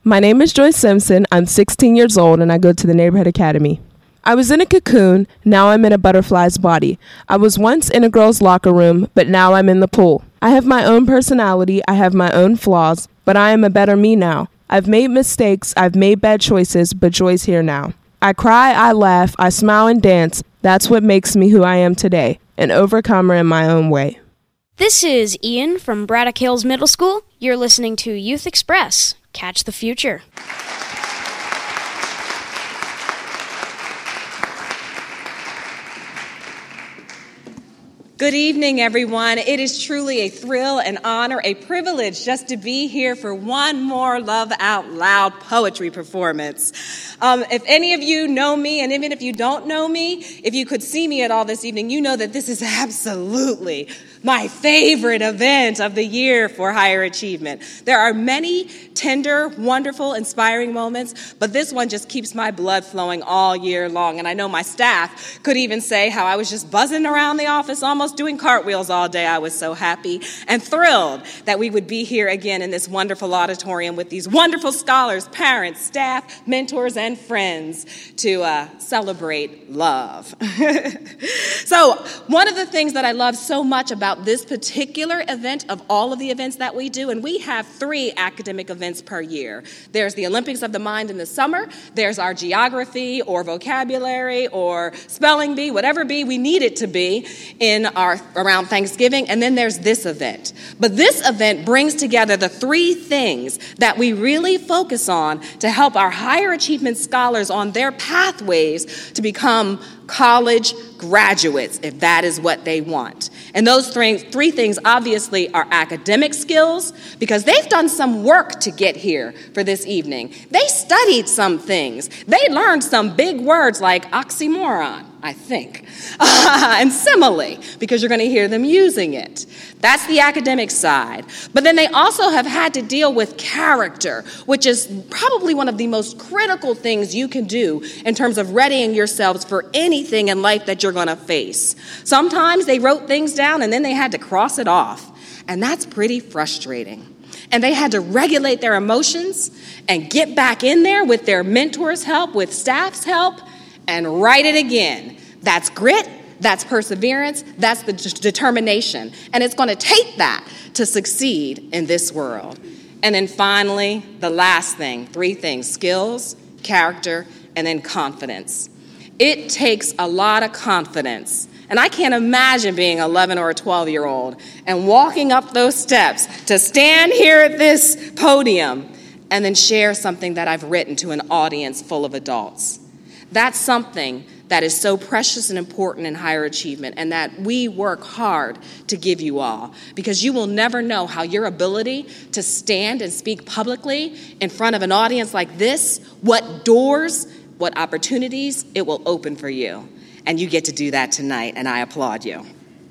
My name is Joyce Simpson. I'm 16 years old and I go to the Neighborhood Academy. I was in a cocoon, now I'm in a butterfly's body. I was once in a girl's locker room, but now I'm in the pool. I have my own personality, I have my own flaws, but I am a better me now. I've made mistakes, I've made bad choices, but joy's here now. I cry, I laugh, I smile and dance. That's what makes me who I am today, an overcomer in my own way. This is Ian from Braddock Hills Middle School. You're listening to Youth Express. Catch the future. Good evening, everyone. It is truly a thrill, an honor, a privilege just to be here for one more Love Out Loud poetry performance. If any of you know me, and even if you don't know me, if you could see me at all this evening, you know that this is absolutely my favorite event of the year for higher achievement. There are many tender, wonderful, inspiring moments, but this one just keeps my blood flowing all year long. And I know my staff could even say how I was just buzzing around the office, almost doing cartwheels all day. I was so happy and thrilled that we would be here again in this wonderful auditorium with these wonderful scholars, parents, staff, mentors, and friends to celebrate love. So one of the things that I love so much about this particular event of all of the events that we do, and we have 3 academic events per year. There's the Olympics of the Mind in the summer, there's our geography or vocabulary or spelling bee, whatever bee we need it to be in our around Thanksgiving, and then there's this event. But this event brings together the 3 things that we really focus on to help our higher achievement scholars on their pathways to become college graduates, if that is what they want. And those 3 things obviously are academic skills, because they've done some work to get here for this evening. They studied some things. They learned some big words like oxymoron, I think, and simile, because you're going to hear them using it. That's the academic side. But then they also have had to deal with character, which is probably one of the most critical things you can do in terms of readying yourselves for anything in life that you're going to face. Sometimes they wrote things down and then they had to cross it off. And that's pretty frustrating. And they had to regulate their emotions and get back in there with their mentors' help, with staff's help, and write it again. That's grit, that's perseverance, that's the determination. And it's going to take that to succeed in this world. And then finally, the last thing, 3 things: skills, character, and then confidence. It takes a lot of confidence. And I can't imagine being 11 or a 12-year-old and walking up those steps to stand here at this podium and then share something that I've written to an audience full of adults. That's something that is so precious and important in higher achievement, and that we work hard to give you all, because you will never know how your ability to stand and speak publicly in front of an audience like this, what doors, what opportunities it will open for you. And you get to do that tonight, and I applaud you.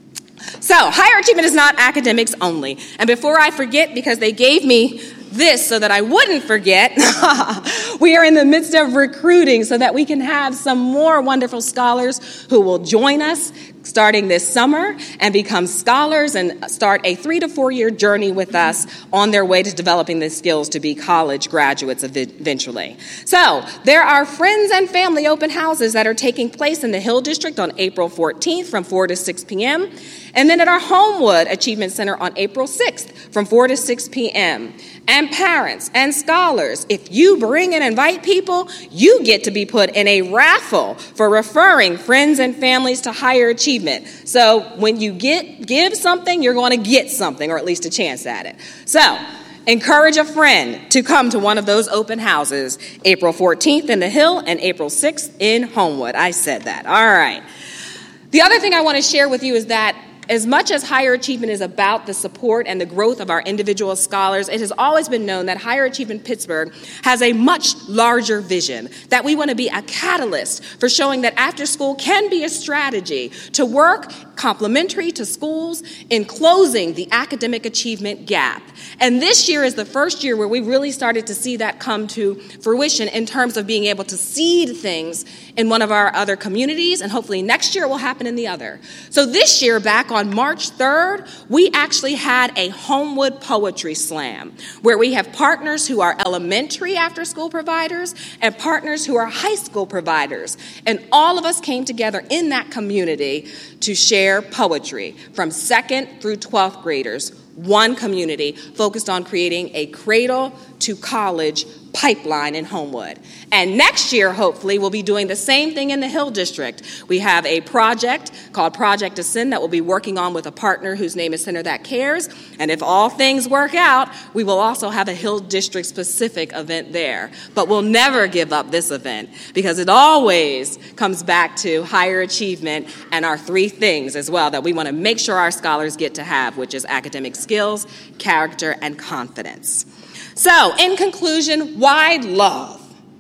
So, higher achievement is not academics only. And before I forget, because they gave me this so that I wouldn't forget, we are in the midst of recruiting so that we can have some more wonderful scholars who will join us starting this summer and become scholars and start a 3 to 4 year journey with us on their way to developing the skills to be college graduates eventually. So there are friends and family open houses that are taking place in the Hill District on April 14th from 4 to 6 p.m. and then at our Homewood Achievement Center on April 6th from 4 to 6 p.m. And parents and scholars, if you bring and invite people, you get to be put in a raffle for referring friends and families to higher achievement. So when you give something, you're going to get something, or at least a chance at it. So encourage a friend to come to one of those open houses, April 14th in the Hill and April 6th in Homewood. I said that. All right. The other thing I want to share with you is that as much as higher achievement is about the support and the growth of our individual scholars, it has always been known that Higher Achievement Pittsburgh has a much larger vision, that we want to be a catalyst for showing that after school can be a strategy to work complementary to schools in closing the academic achievement gap. And this year is the first year where we really started to see that come to fruition in terms of being able to seed things in one of our other communities, and hopefully next year it will happen in the other. So this year, back on March 3rd, we actually had a Homewood Poetry Slam, where we have partners who are elementary after-school providers and partners who are high school providers. And all of us came together in that community to share poetry from 2nd through 12th graders, one community focused on creating a cradle to college pipeline in Homewood. And next year, hopefully, we'll be doing the same thing in the Hill District. We have a project called Project Ascend that we'll be working on with a partner whose name is Center That Cares. And if all things work out, we will also have a Hill District specific event there. But we'll never give up this event because it always comes back to higher achievement and our 3 things as well that we want to make sure our scholars get to have, which is academic skills, character, and confidence. So, in conclusion, why love?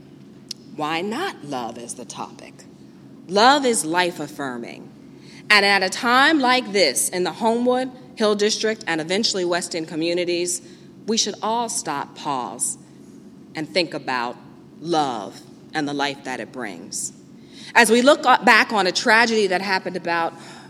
Why not love is the topic. Love is life-affirming. And at a time like this in the Homewood, Hill District, and eventually West End communities, we should all stop, pause, and think about love and the life that it brings. As we look back on a tragedy that happened about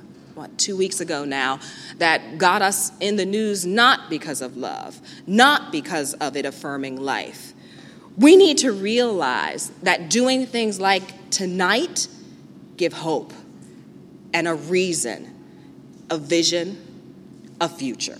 2 weeks ago now, that got us in the news not because of love, not because of it affirming life. We need to realize that doing things like tonight give hope and a reason, a vision, a future.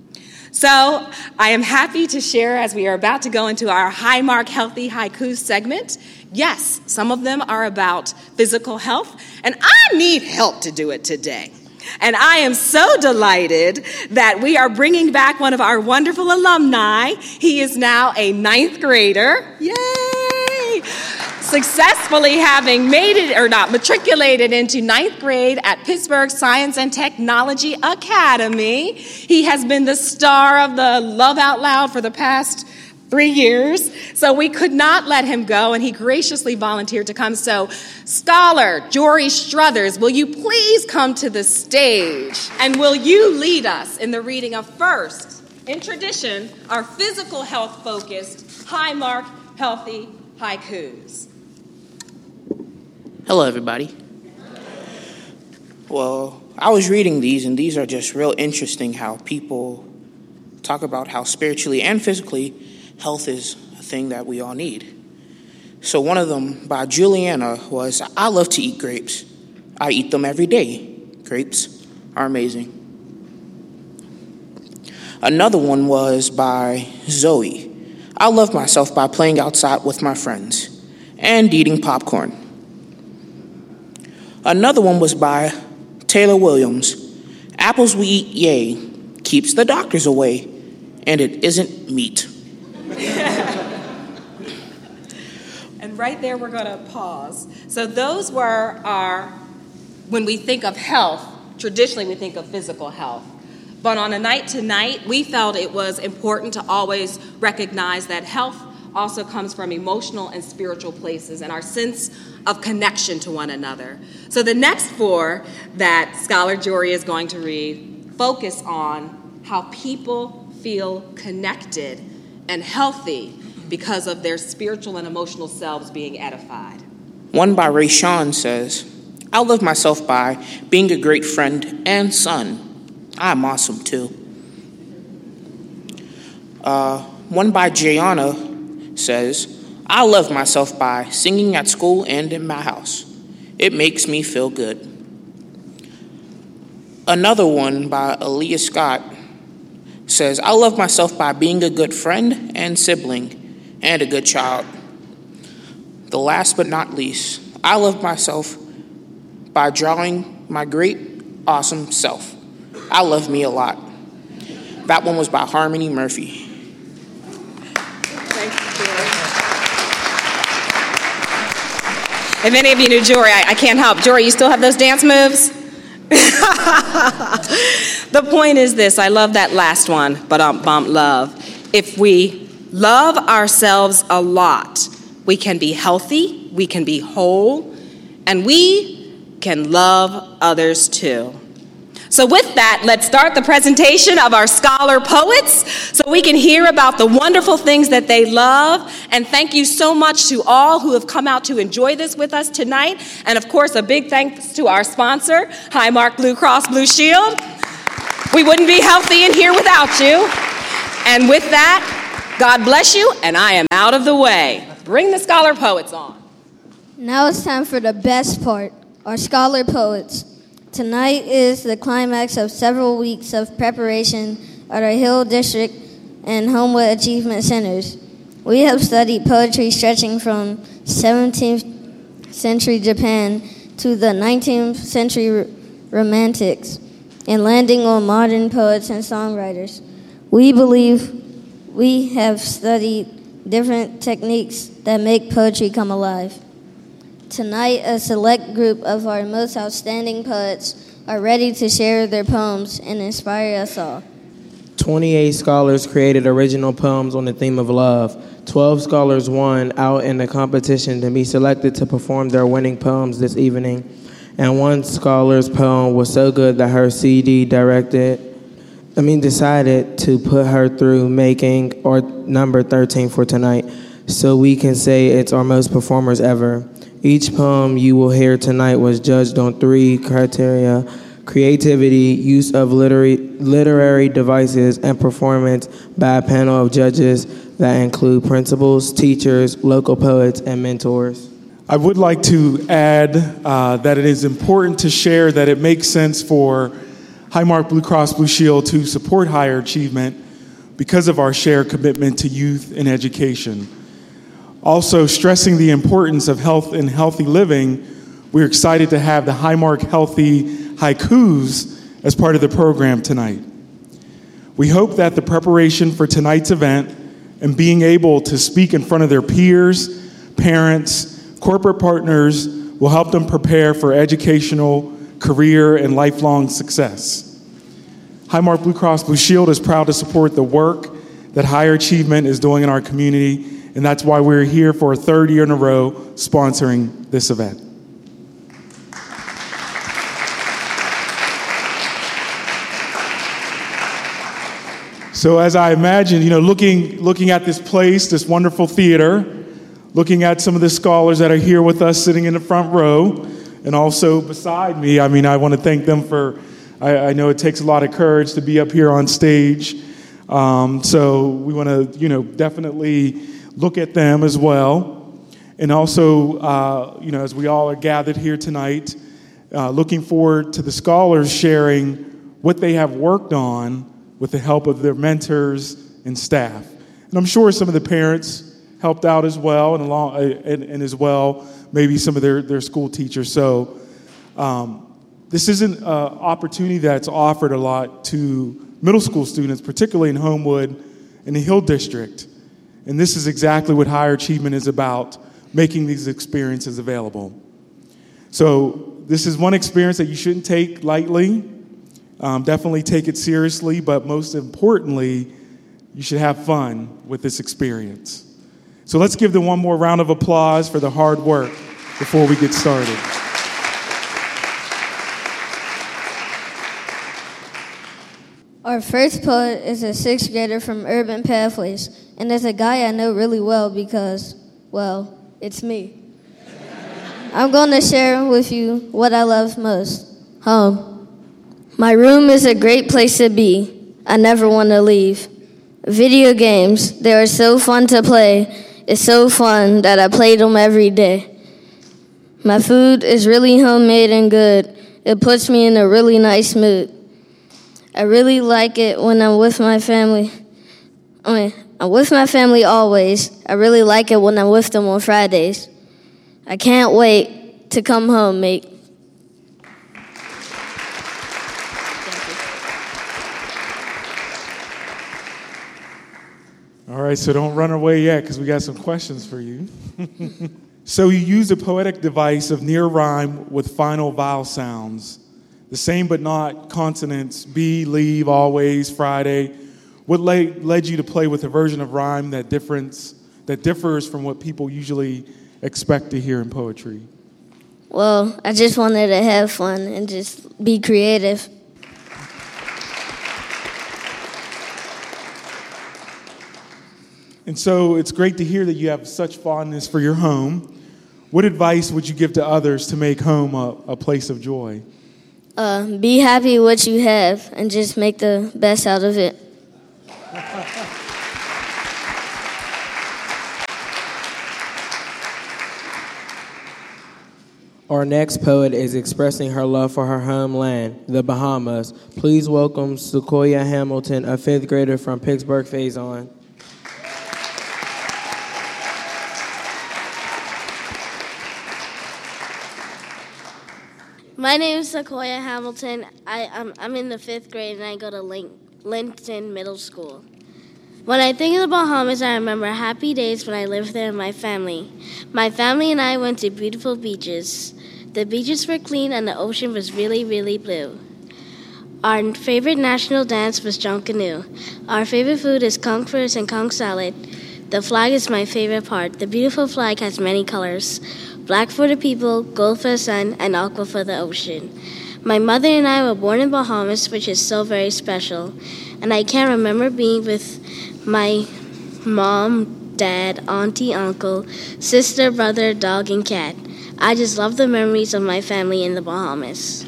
So I am happy to share as we are about to go into our Highmark Healthy Haikus segment. Yes, some of them are about physical health, and I need help to do it today. And I am so delighted that we are bringing back one of our wonderful alumni. He is now a 9th grader. Yay! Successfully having matriculated into 9th grade at Pittsburgh Science and Technology Academy. He has been the star of the Love Out Loud for the past 3 years, so we could not let him go, and he graciously volunteered to come. So, Scholar Jory Struthers, will you please come to the stage, and will you lead us in the reading of first, in tradition, our physical health-focused Highmark Healthy Haikus. Hello, everybody. Well, I was reading these, and these are just real interesting how people talk about how spiritually and physically health is a thing that we all need. So one of them by Juliana was, I love to eat grapes. I eat them every day. Grapes are amazing. Another one was by Zoe. I love myself by playing outside with my friends and eating popcorn. Another one was by Taylor Williams. Apples we eat, yay, keeps the doctors away, and it isn't meat. And right there, we're going to pause. So those were when we think of health, traditionally we think of physical health. But on a night tonight, we felt it was important to always recognize that health also comes from emotional and spiritual places and our sense of connection to one another. So the next 4 that Scholar Jory is going to read focus on how people feel connected and healthy because of their spiritual and emotional selves being edified. One by Ray Sean says, I love myself by being a great friend and son. I'm awesome too. One by Jayana says, I love myself by singing at school and in my house. It makes me feel good. Another one by Aaliyah Scott says, I love myself by being a good friend and sibling and a good child. The last but not least, I love myself by drawing my great, awesome self. I love me a lot. That one was by Harmony Murphy. Thank you, Jory. If any of you knew Jory, I can't help. Jory, you still have those dance moves? The point is this, I love that last one, but love. If we love ourselves a lot, we can be healthy, we can be whole, and we can love others too. So with that, let's start the presentation of our scholar poets so we can hear about the wonderful things that they love. And thank you so much to all who have come out to enjoy this with us tonight. And of course, a big thanks to our sponsor, Highmark Blue Cross Blue Shield. We wouldn't be healthy in here without you. And with that, God bless you, and I am out of the way. Bring the scholar poets on. Now it's time for the best part, our scholar poets. Tonight is the climax of several weeks of preparation at our Hill District and Homewood Achievement Centers. We have studied poetry stretching from 17th century Japan to the 19th century Romantics and landing on modern poets and songwriters. We believe we have studied different techniques that make poetry come alive. Tonight, a select group of our most outstanding poets are ready to share their poems and inspire us all. 28 scholars created original poems on the theme of love. 12 scholars won out in the competition to be selected to perform their winning poems this evening. And one scholar's poem was so good that her CD decided to put her through making our number 13 for tonight, so we can say it's our most performers ever. Each poem you will hear tonight was judged on 3 criteria: creativity, use of literary devices, and performance by a panel of judges that include principals, teachers, local poets, and mentors. I would like to add that it is important to share that it makes sense for Highmark Blue Cross Blue Shield to support higher achievement because of our shared commitment to youth and education. Also, stressing the importance of health and healthy living, we're excited to have the Highmark Healthy Haikus as part of the program tonight. We hope that the preparation for tonight's event and being able to speak in front of their peers, parents, corporate partners will help them prepare for educational, career, and lifelong success. Highmark Blue Cross Blue Shield is proud to support the work that higher achievement is doing in our community, and that's why we're here for a 3rd year in a row sponsoring this event. So as I imagine, looking at this place, this wonderful theater, looking at some of the scholars that are here with us sitting in the front row, and also beside me, I want to thank them for, I know it takes a lot of courage to be up here on stage. So we want to, definitely look at them as well. And also, as we all are gathered here tonight, looking forward to the scholars sharing what they have worked on with the help of their mentors and staff. And I'm sure some of the parents helped out as well, and as well, maybe some of their school teachers. So this isn't an opportunity that's offered a lot to middle school students, particularly in Homewood and the Hill District. And this is exactly what higher achievement is about, making these experiences available. So this is one experience that you shouldn't take lightly. Definitely take it seriously, but most importantly, you should have fun with this experience. So let's give them one more round of applause for the hard work before we get started. Our first poet is a 6th grader from Urban Pathways, and it's a guy I know really well because, well, it's me. I'm going to share with you what I love most: home. My room is a great place to be. I never want to leave. Video games, they are so fun to play. It's so fun that I play them every day. My food is really homemade and good. It puts me in a really nice mood. I really like it when I'm with my family. I'm with my family always. I really like it when I'm with them on Fridays. I can't wait to come home, mate. All right, so don't run away yet because we got some questions for you. So you use a poetic device of near rhyme with final vowel sounds. The same but not consonants: be, leave, always, Friday. What led you to play with a version of rhyme that differs from what people usually expect to hear in poetry? Well, I just wanted to have fun and just be creative. And so it's great to hear that you have such fondness for your home. What advice would you give to others to make home a place of joy? Be happy with what you have and just make the best out of it. Our next poet is expressing her love for her homeland, the Bahamas. Please welcome Sequoia Hamilton, a 5th grader from Pittsburgh Faison. My name is Sequoia Hamilton. I'm in the 5th grade and I go to Linton Middle School. When I think of the Bahamas, I remember happy days when I lived there with my family. My family and I went to beautiful beaches. The beaches were clean and the ocean was really, really blue. Our favorite national dance was Junkanoo. Our favorite food is conch fruits and conch salad. The flag is my favorite part. The beautiful flag has many colors. Black for the people, gold for the sun, and aqua for the ocean. My mother and I were born in Bahamas, which is so very special. And I can remember being with my mom, dad, auntie, uncle, sister, brother, dog, and cat. I just love the memories of my family in the Bahamas.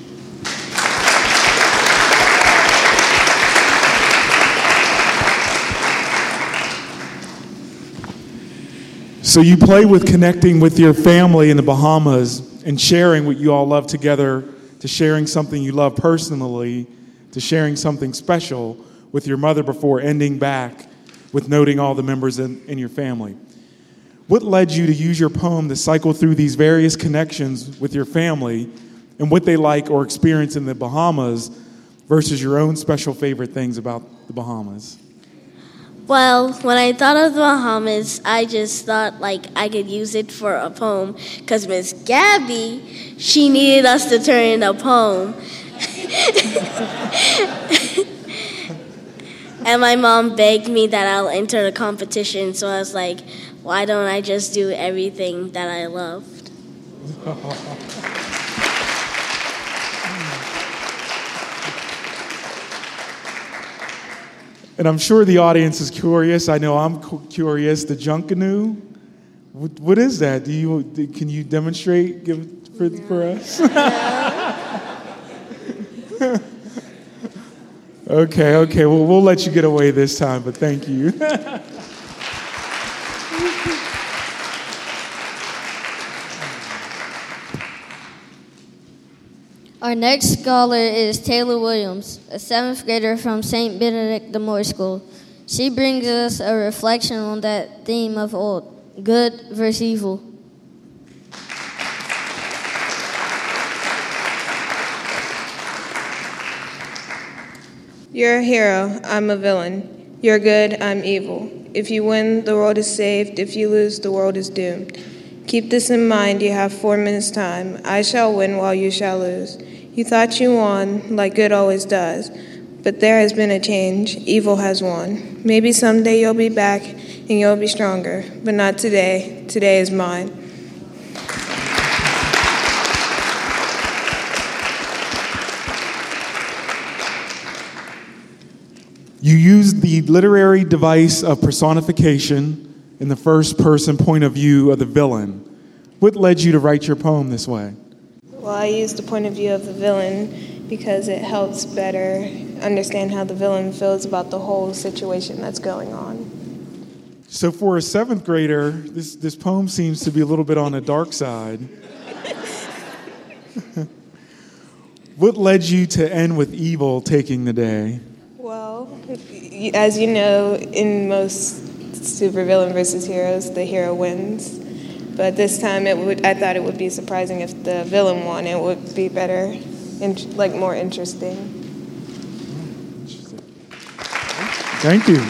So you play with connecting with your family in the Bahamas and sharing what you all love together, to sharing something you love personally, to sharing something special with your mother before ending back with noting all the members in your family. What led you to use your poem to cycle through these various connections with your family and what they like or experience in the Bahamas versus your own special favorite things about the Bahamas? Well, when I thought of the Bahamas, I just thought I could use it for a poem because Miss Gabby, she needed us to turn in a poem. And my mom begged me that I'll enter the competition, so I was like, why don't I just do everything that I loved? And I'm sure the audience is curious. I know I'm curious. The Junkanoo, what is that? Can you demonstrate for us? Okay. Well, we'll let you get away this time, but thank you. Our next scholar is Taylor Williams, a 7th grader from St. Benedict de Moore School. She brings us a reflection on that theme of old, good versus evil. You're a hero, I'm a villain. You're good, I'm evil. If you win, the world is saved. If you lose, the world is doomed. Keep this in mind, you have 4 minutes time. I shall win while you shall lose. You thought you won, like good always does. But there has been a change. Evil has won. Maybe someday you'll be back and you'll be stronger. But not today. Today is mine. You used the literary device of personification in the first-person point of view of the villain. What led you to write your poem this way? Well, I used the point of view of the villain because it helps better understand how the villain feels about the whole situation that's going on. So for a 7th grader, this poem seems to be a little bit on the dark side. What led you to end with evil taking the day? Well, as you know, in most supervillain versus heroes, the hero wins. But this time, I thought it would be surprising if the villain won. It would be better, more interesting. Thank you.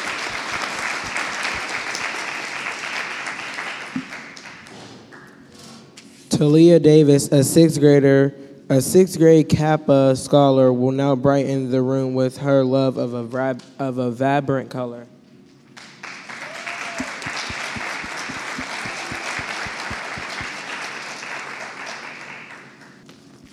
Talia Davis, a 6th grade Kappa scholar, will now brighten the room with her love of a vibrant color.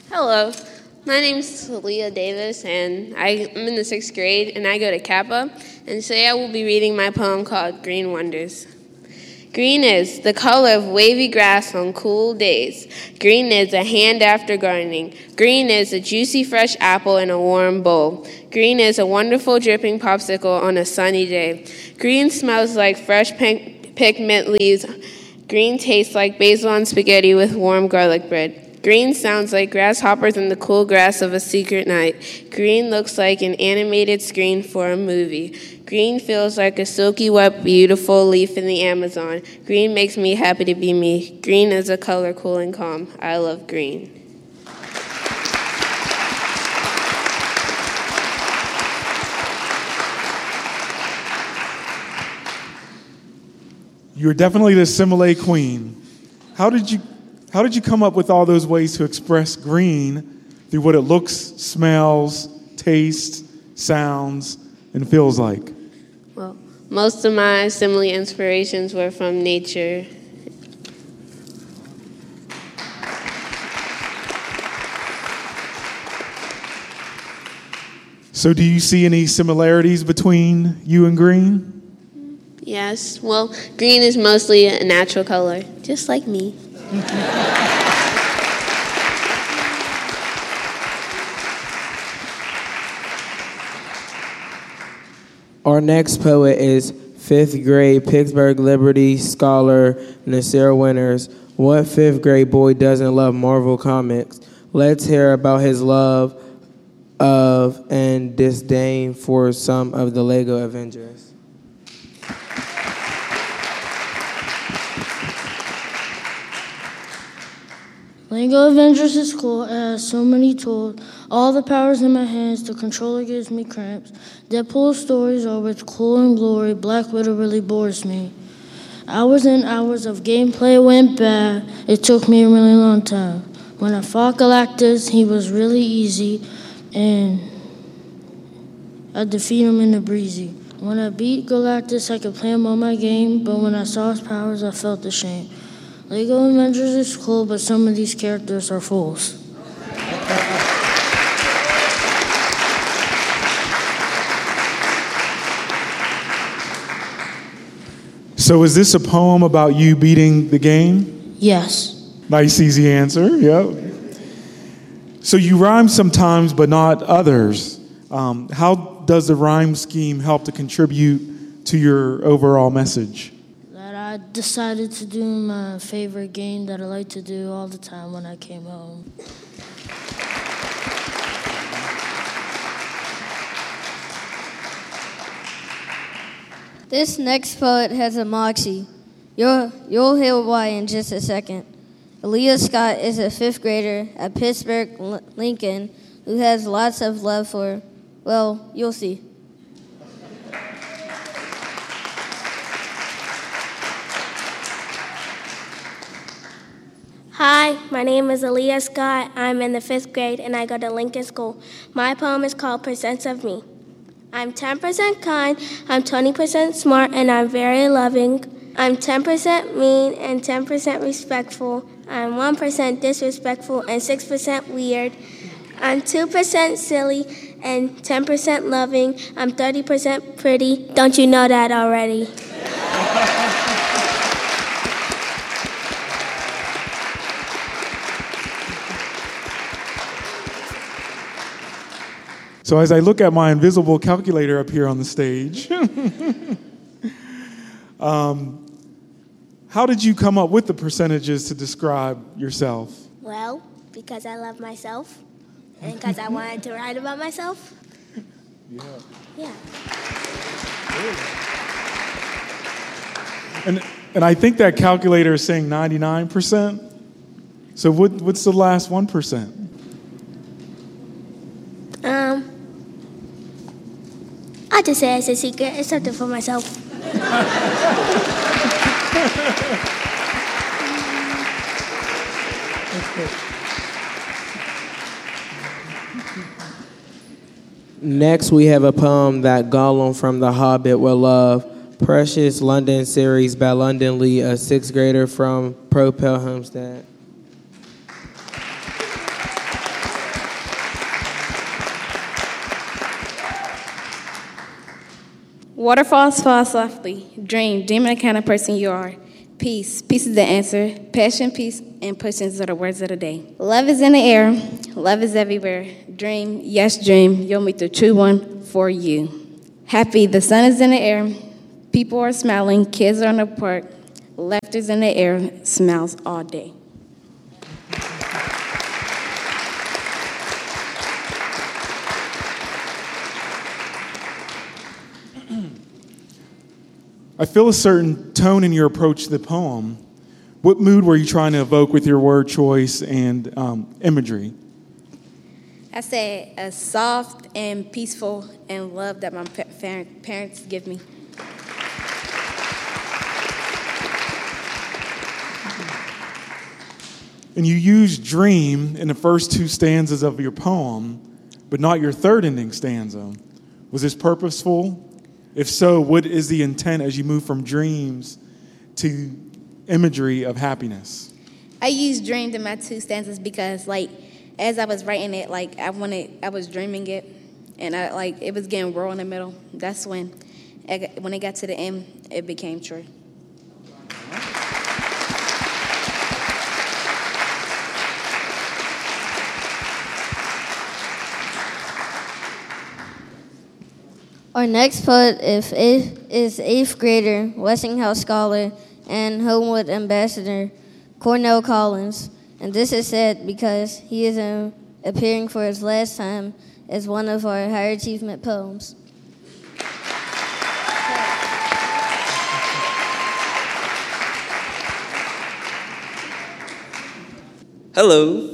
Hello, my name is Talia Davis, and I'm in the 6th grade, and I go to Kappa. and today I will be reading my poem called Green Wonders. Green is the color of wavy grass on cool days. Green is a hand after gardening. Green is a juicy fresh apple in a warm bowl. Green is a wonderful dripping popsicle on a sunny day. Green smells like fresh picked mint leaves. Green tastes like basil on spaghetti with warm garlic bread. Green sounds like grasshoppers in the cool grass of a secret night. Green looks like an animated screen for a movie. Green feels like a silky, wet, beautiful leaf in the Amazon. Green makes me happy to be me. Green is a color cool and calm. I love green. You're definitely the simile queen. How did you come up with all those ways to express green through what it looks, smells, tastes, sounds, and feels like? Well, most of my simile inspirations were from nature. So do you see any similarities between you and green? Yes. Well, green is mostly a natural color, just like me. Our next poet is 5th grade Pittsburgh Liberty scholar Nasir Winters. What 5th grade boy doesn't love Marvel Comics? Let's hear about his love of and disdain for some of the Lego Avengers. Lego Avengers is cool. It has so many tools. All the powers in my hands. The controller gives me cramps. Deadpool stories are with cool and glory. Black Widow really bores me. Hours and hours of gameplay went bad. It took me a really long time. When I fought Galactus, he was really easy, and I defeat him in a breezy. When I beat Galactus, I could play him on my game, but when I saw his powers, I felt ashamed. Lego Avengers is cool, but some of these characters are fools. So is this a poem about you beating the game? Yes. Nice, easy answer, yep. So you rhyme sometimes, but not others. How does the rhyme scheme help to contribute to your overall message? I decided to do my favorite game that I like to do all the time when I came home. This next poet has a moxie. You'll hear why in just a second. Aaliyah Scott is a 5th grader at Pittsburgh Lincoln who has lots of love for, well, you'll see. Hi, my name is Aaliyah Scott. I'm in the 5th grade and I go to Lincoln School. My poem is called Percents of Me. I'm 10% kind, I'm 20% smart, and I'm very loving. I'm 10% mean and 10% respectful. I'm 1% disrespectful and 6% weird. I'm 2% silly and 10% loving. I'm 30% pretty. Don't you know that already? So as I look at my invisible calculator up here on the stage, how did you come up with the percentages to describe yourself? Well, because I love myself and because I wanted to write about myself. Yeah. And I think that calculator is saying 99%. So what's the last 1%? I'll just say it's a secret. It's something for myself. Next, we have a poem that Gollum from The Hobbit will love. Precious London series by London Lee, a 6th grader from Propel Homestead. Waterfalls fall softly. Dream the kind of person you are. Peace is the answer. Passion, peace, and patience are the words of the day. Love is in the air. Love is everywhere. Dream, yes, dream. You'll meet the true one for you. Happy, the sun is in the air. People are smiling. Kids are in the park. Laughter's in the air. Smiles all day. I feel a certain tone in your approach to the poem. What mood were you trying to evoke with your word choice and imagery? I said a soft and peaceful and love that my parents give me. And you use dream in the first two stanzas of your poem, but not your third ending stanza. Was this purposeful? If so, what is the intent as you move from dreams to imagery of happiness? I used dreamed in my two stanzas because, as I was writing it, I was dreaming it, and it was getting raw in the middle. That's when it got to the end, it became true. Our next poet is 8th grader, Westinghouse scholar, and Homewood ambassador, Cornell Collins. And this is said because he is appearing for his last time as one of our higher achievement poems. Hello.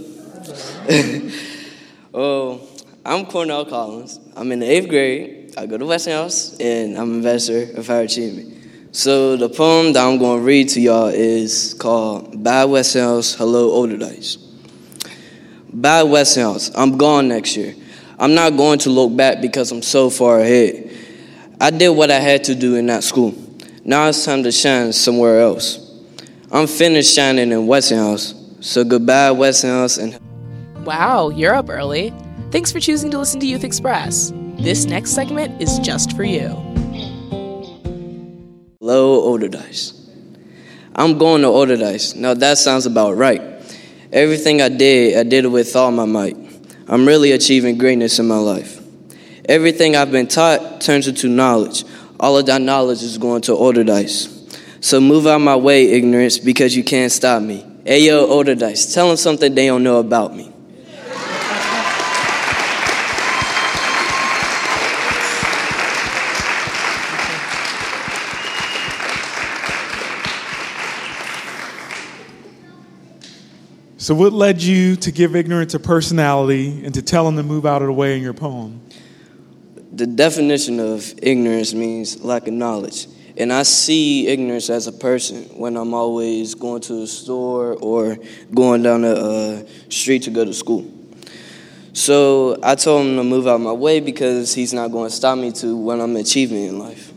I'm Cornell Collins. I'm in the 8th grade. I go to Westinghouse, and I'm ambassador of higher achievement. So the poem that I'm going to read to y'all is called Bye Westinghouse, Hello Olderdice. Bye Westinghouse, I'm gone next year. I'm not going to look back because I'm so far ahead. I did what I had to do in that school. Now it's time to shine somewhere else. I'm finished shining in Westinghouse, so goodbye Westinghouse. And Wow, you're up early. Thanks for choosing to listen to Youth Express. This next segment is just for you. Hello, Olderdice. I'm going to Olderdice. Now that sounds about right. Everything I did it with all my might. I'm really achieving greatness in my life. Everything I've been taught turns into knowledge. All of that knowledge is going to Olderdice. So move out my way, ignorance, because you can't stop me. Hey, yo, Olderdice, tell them something they don't know about me. So what led you to give ignorance a personality and to tell them to move out of the way in your poem? The definition of ignorance means lack of knowledge. And I see ignorance as a person when I'm always going to the store or going down the street to go to school. So I told him to move out of my way because he's not going to stop me to what I'm achieving in life.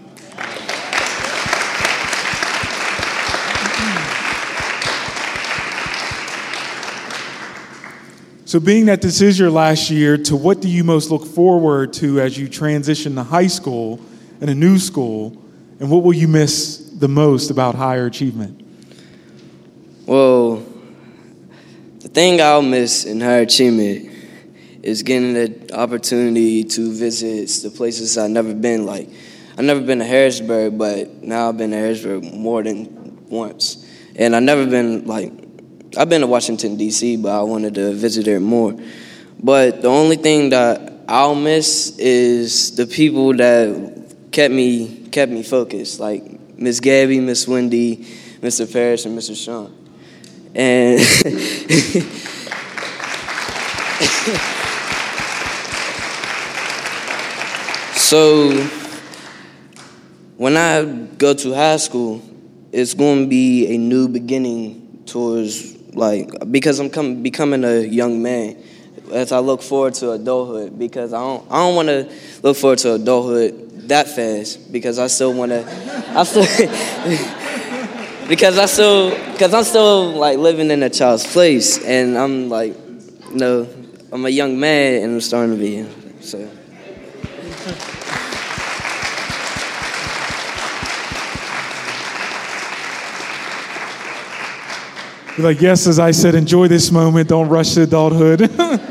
So being that this is your last year, to what do you most look forward to as you transition to high school and a new school? And what will you miss the most about higher achievement? Well, the thing I'll miss in higher achievement is getting the opportunity to visit the places I've never been. Like, I've never been to Harrisburg, but now I've been to Harrisburg more than once. And I've never been, I've been to Washington, D.C., but I wanted to visit there more. But the only thing that I'll miss is the people that kept me focused, like Miss Gabby, Miss Wendy, Mr. Parrish, and Mr. Sean. And so when I go to high school, it's going to be a new beginning towards, because I'm becoming a young man as I look forward to adulthood, because I don't want to look forward to adulthood that fast, because I'm still living in a child's place, and I'm I'm a young man and I'm starting to be, so. Be like, yes, as I said, enjoy this moment. Don't rush to adulthood.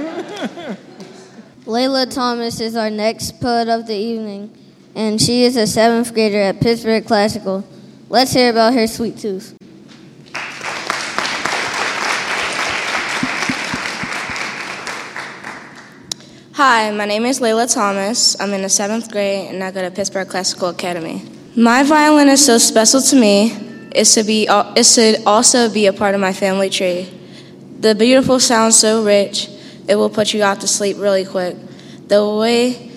Layla Thomas is our next poet of the evening, and she is a 7th grader at Pittsburgh Classical. Let's hear about her sweet tooth. Hi, my name is Layla Thomas. I'm in the 7th grade, and I go to Pittsburgh Classical Academy. My violin is so special to me. It should also be a part of my family tree. The beautiful sound so rich, it will put you out to sleep really quick. The way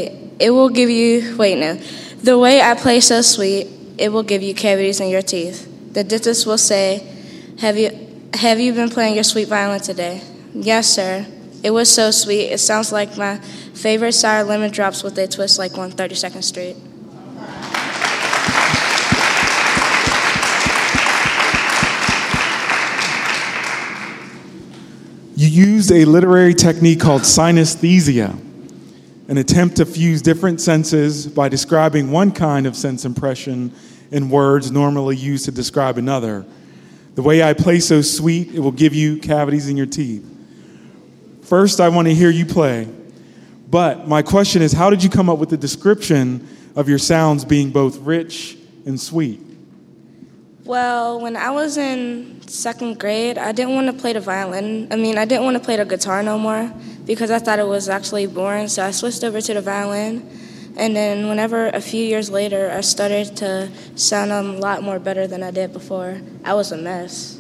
I play so sweet, it will give you cavities in your teeth. The dentist will say, have you been playing your sweet violin today? Yes, sir. It was so sweet. It sounds like my favorite sour lemon drops with a twist like on 32nd Street. You used a literary technique called synesthesia, an attempt to fuse different senses by describing one kind of sense impression in words normally used to describe another. The way I play so sweet, it will give you cavities in your teeth. First, I want to hear you play. But my question is, how did you come up with the description of your sounds being both rich and sweet? Well, when I was in 2nd grade, I didn't want to play the violin. I didn't want to play the guitar no more because I thought it was actually boring, so I switched over to the violin. And then whenever a few years later, I started to sound a lot more better than I did before. I was a mess.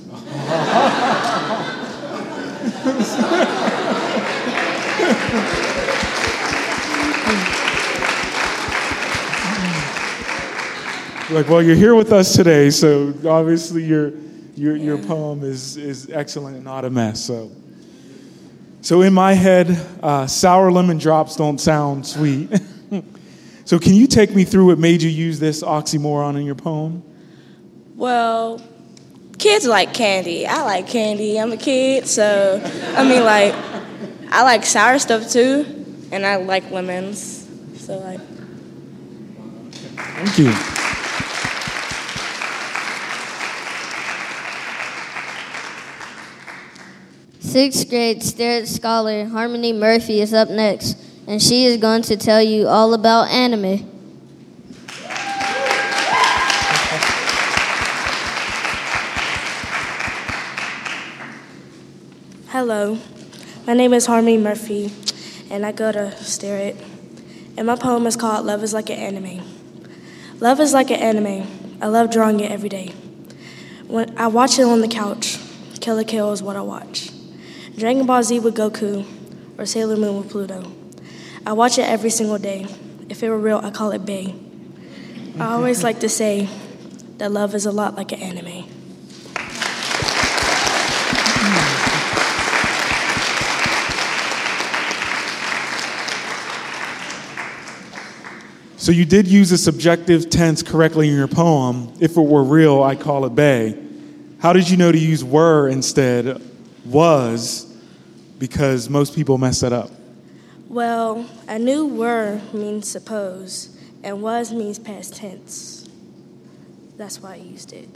Like, well, you're here with us today, so obviously your poem is excellent and not a mess. So in my head, sour lemon drops don't sound sweet. So can you take me through what made you use this oxymoron in your poem? Well, kids like candy. I like candy. I'm a kid, so I like sour stuff too, and I like lemons. Thank you. Sixth grade Starrett scholar Harmony Murphy is up next, and she is going to tell you all about anime. Hello, my name is Harmony Murphy, and I go to Starrett, and my poem is called Love is Like an Anime. Love is like an anime. I love drawing it every day. When I watch it on the couch, Kill la Kill is what I watch. Dragon Ball Z with Goku, or Sailor Moon with Pluto. I watch it every single day. If it were real, I call it Bae. I always like to say that love is a lot like an anime. So you did use a subjective tense correctly in your poem. If it were real, I call it Bae. How did you know to use were instead was? Because most people mess that up. Well, I knew were means suppose, and was means past tense. That's why I used it.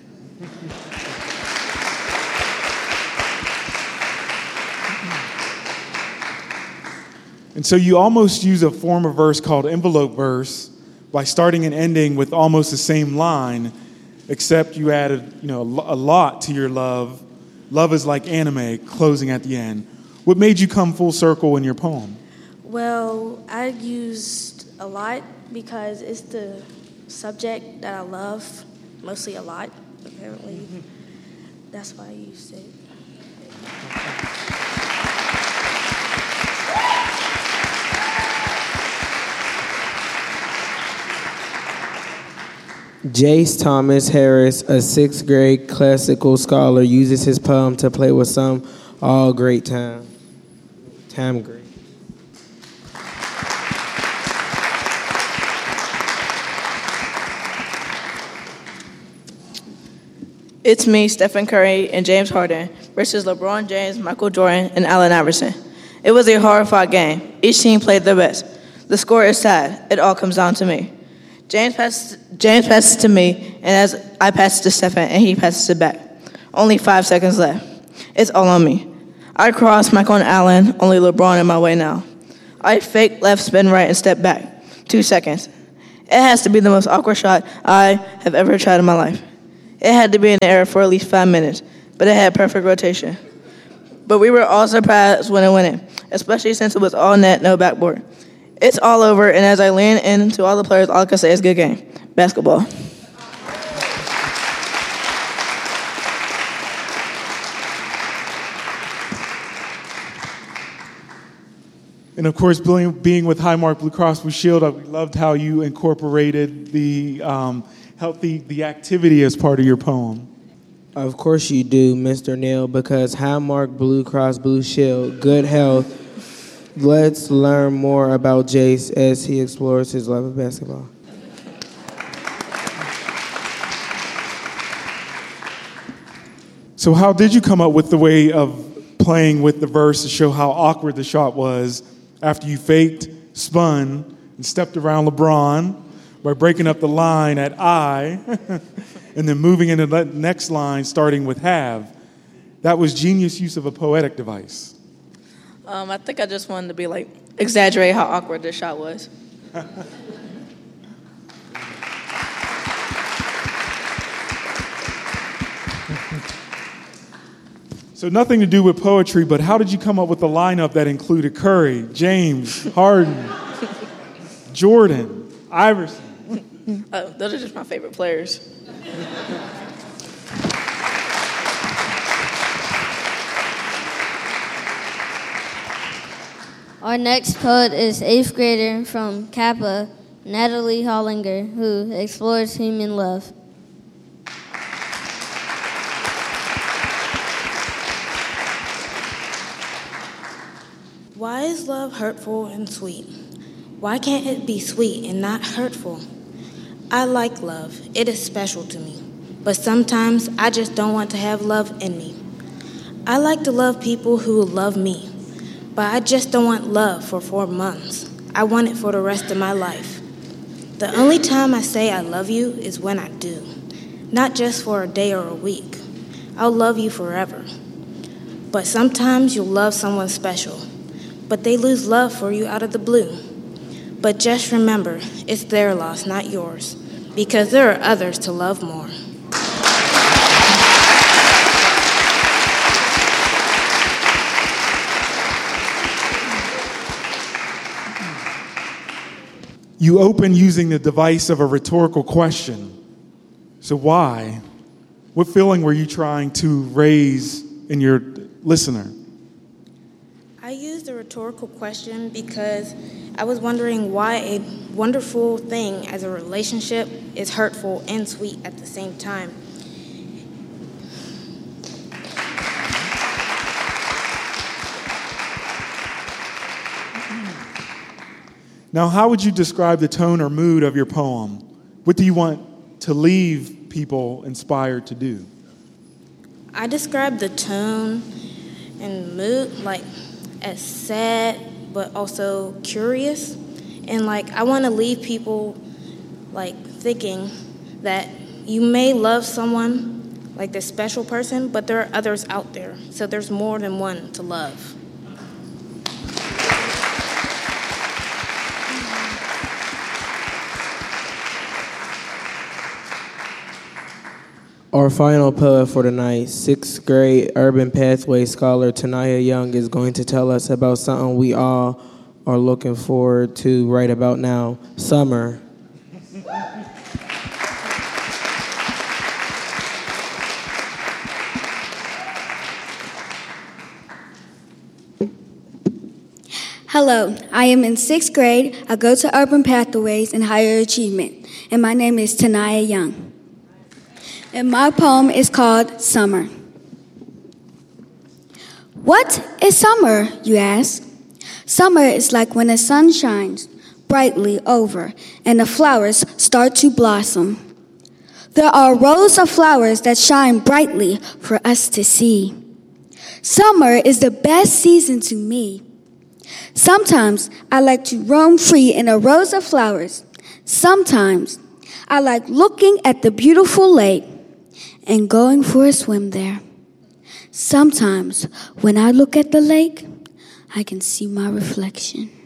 And so you almost use a form of verse called envelope verse by starting and ending with almost the same line, except you added, a lot to your love. Love is like anime, closing at the end. What made you come full circle in your poem? Well, I used a lot because it's the subject that I love, mostly a lot, apparently. That's why I used it. Jace Thomas Harris, a 6th grade classical scholar, uses his poem to play with some all great time great. It's me, Stephen Curry, and James Harden versus LeBron James, Michael Jordan, and Allen Iverson. It was a hard-fought game. Each team played their best. The score is tied. It all comes down to me. James passes to me, and as I pass it to Stephen, and he passes it back. Only 5 seconds left. It's all on me. I cross Michael and Allen, only LeBron in my way now. I fake left, spin right, and step back. 2 seconds. It has to be the most awkward shot I have ever tried in my life. It had to be in the air for at least 5 minutes, but it had perfect rotation. But we were all surprised when it went in, especially since it was all net, no backboard. It's all over, and as I lean in to all the players, all I can say is good game. Basketball. And of course, being with Highmark Blue Cross Blue Shield, I loved how you incorporated the activity as part of your poem. Of course you do, Mr. Neal, because Highmark Blue Cross Blue Shield, good health. Let's learn more about Jace as he explores his love of basketball. So how did you come up with the way of playing with the verse to show how awkward the shot was after you faked, spun, and stepped around LeBron by breaking up the line at I and then moving into the next line starting with have? That was genius use of a poetic device. I think I just wanted to exaggerate how awkward this shot was. So nothing to do with poetry, but how did you come up with a lineup that included Curry, James, Harden, Jordan, Iverson? Those are just my favorite players. Our next poet is 8th grader from Kappa, Natalie Hollinger, who explores human love. Why is love hurtful and sweet? Why can't it be sweet and not hurtful? I like love. It is special to me. But sometimes I just don't want to have love in me. I like to love people who will love me. But I just don't want love for 4 months. I want it for the rest of my life. The only time I say I love you is when I do. Not just for a day or a week. I'll love you forever. But sometimes you'll love someone special. But they lose love for you out of the blue. But just remember, it's their loss, not yours, because there are others to love more. You open using the device of a rhetorical question. So why? What feeling were you trying to raise in your listener? I used a rhetorical question because I was wondering why a wonderful thing as a relationship is hurtful and sweet at the same time. Now, how would you describe the tone or mood of your poem? What do you want to leave people inspired to do? I describe the tone and mood as sad, but also curious. And I want to leave people thinking that you may love someone like this special person, but there are others out there. So there's more than one to love. Our final poet for tonight, 6th grade Urban Pathway scholar Tanaya Young, is going to tell us about something we all are looking forward to right about now, summer. Hello, I am in 6th grade. I go to Urban Pathways in Higher Achievement, and my name is Tanaya Young. And my poem is called Summer. What is summer, you ask? Summer is like when the sun shines brightly over and the flowers start to blossom. There are rows of flowers that shine brightly for us to see. Summer is the best season to me. Sometimes I like to roam free in the rows of flowers. Sometimes I like looking at the beautiful lake. and going for a swim there. Sometimes when I look at the lake, I can see my reflection.